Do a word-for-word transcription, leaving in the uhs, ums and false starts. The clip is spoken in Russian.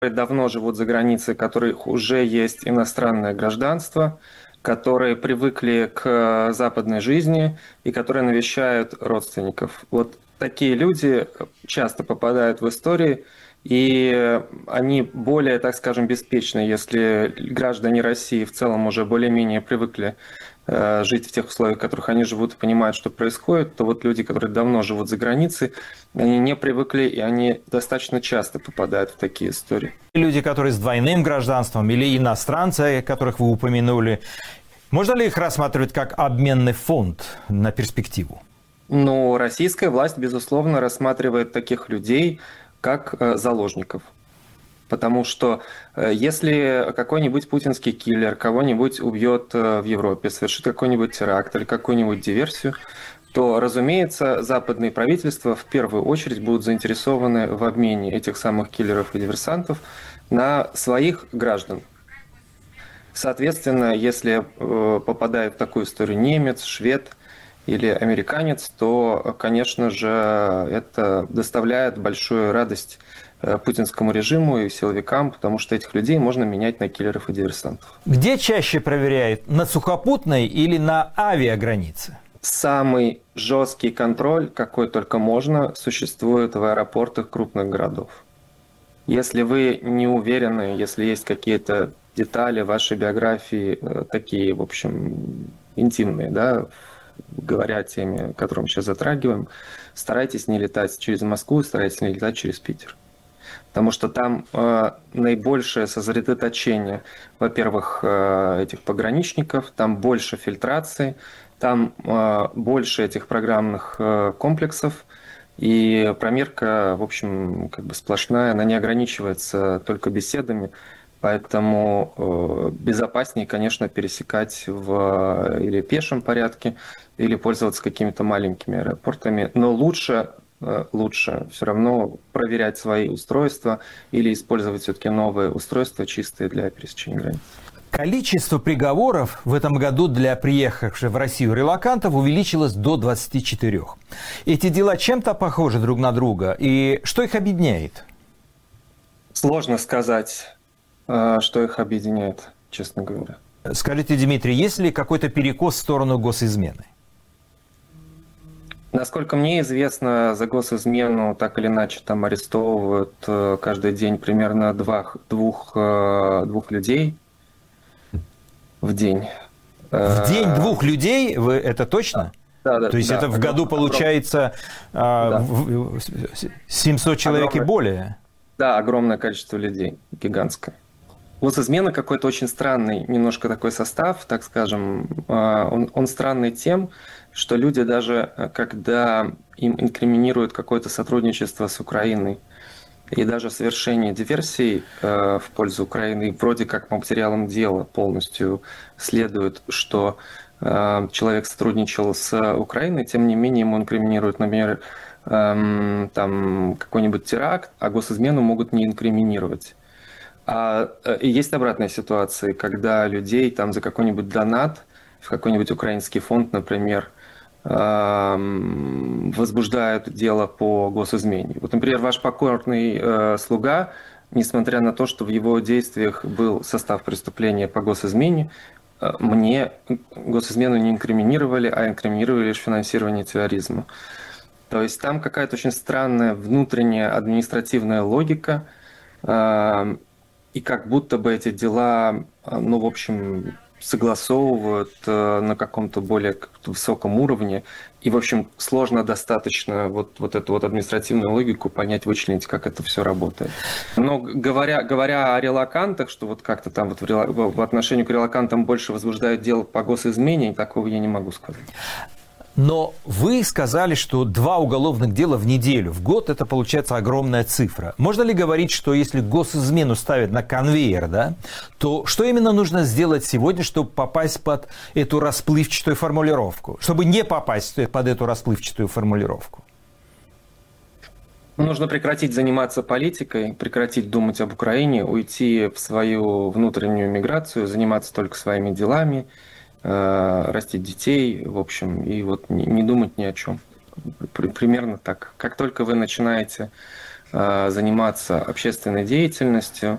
давно живут за границей, у которых уже есть иностранное гражданство, которые привыкли к западной жизни и которые навещают родственников. Вот такие люди часто попадают в истории, и они более, так скажем, беспечны, если граждане России в целом уже более-менее привыкли э, жить в тех условиях, в которых они живут, и понимают, что происходит, то вот люди, которые давно живут за границей, они не привыкли, и они достаточно часто попадают в такие истории. Люди, которые с двойным гражданством, или иностранцы, которых вы упомянули, можно ли их рассматривать как обменный фонд на перспективу? Ну, российская власть, безусловно, рассматривает таких людей как заложников. Потому что если какой-нибудь путинский киллер кого-нибудь убьет в Европе, совершит какой-нибудь теракт или какую-нибудь диверсию, то, разумеется, западные правительства в первую очередь будут заинтересованы в обмене этих самых киллеров и диверсантов на своих граждан. Соответственно, если попадает в такую историю немец, швед или американец, то, конечно же, это доставляет большую радость путинскому режиму и силовикам, потому что этих людей можно менять на киллеров и диверсантов. Где чаще проверяют? На сухопутной или на авиагранице? Самый жесткий контроль, какой только можно, существует в аэропортах крупных городов. Если вы не уверены, если есть какие-то детали вашей биографии, такие, в общем, интимные, да, говоря о теме, которую мы сейчас затрагиваем, старайтесь не летать через Москву, старайтесь не летать через Питер. Потому что там э, наибольшее сосредоточение, во-первых, э, этих пограничников, там больше фильтрации, там э, больше этих программных э, комплексов, и промерка, в общем, как бы сплошная, она не ограничивается только беседами, поэтому э, безопаснее, конечно, пересекать в или пешем порядке, или пользоваться какими-то маленькими аэропортами, но лучше, э, лучше все равно проверять свои устройства или использовать все-таки новые устройства, чистые для пересечения границ. Количество приговоров в этом году для приехавших в Россию релокантов увеличилось до двадцати четырёх. Эти дела чем-то похожи друг на друга, и что их объединяет? Сложно сказать, что их объединяет, честно говоря. Скажите, Дмитрий, есть ли какой-то перекос в сторону госизмены? Насколько мне известно, за госизмену так или иначе там арестовывают каждый день примерно двух, двух, двух людей. В день. В день двух людей? Вы это точно? Да, да. То есть да, это в году получается да. семьсот человек огромное, и более? Да, огромное количество людей, гигантское. Госизмена какой-то очень странный, немножко такой состав, так скажем. Он, он странный тем, что люди даже, когда им инкриминируют какое-то сотрудничество с Украиной, и даже совершение диверсий э, в пользу Украины, вроде как по материалам дела полностью следует, что э, человек сотрудничал с Украиной, тем не менее ему инкриминируют, например, э, там какой-нибудь теракт, а госизмену могут не инкриминировать. А э, есть обратная ситуация, когда людей там за какой-нибудь донат в какой-нибудь украинский фонд, например, возбуждают дело по госизмене. Вот, например, ваш покорный э, слуга, несмотря на то, что в его действиях был состав преступления по госизмене, э, мне госизмену не инкриминировали, а инкриминировали лишь финансирование терроризма. То есть там какая-то очень странная внутренняя административная логика, э, и как будто бы эти дела, ну, в общем, согласовывают на каком-то более высоком уровне. И, в общем, сложно достаточно вот, вот эту вот административную логику понять, вычленить, как это все работает. Но говоря, говоря о релокантах, что вот как-то там вот в, в отношении к релокантам больше возбуждают дело по госизмене, такого я не могу сказать. Но вы сказали, что два уголовных дела в неделю, в год, это получается огромная цифра. Можно ли говорить, что если госизмену ставят на конвейер, да, то что именно нужно сделать сегодня, чтобы попасть под эту расплывчатую формулировку? Чтобы не попасть под эту расплывчатую формулировку? Нужно прекратить заниматься политикой, прекратить думать об Украине, уйти в свою внутреннюю миграцию, заниматься только своими делами, растить детей, в общем, и вот не думать ни о чем. Примерно так. Как только вы начинаете заниматься общественной деятельностью,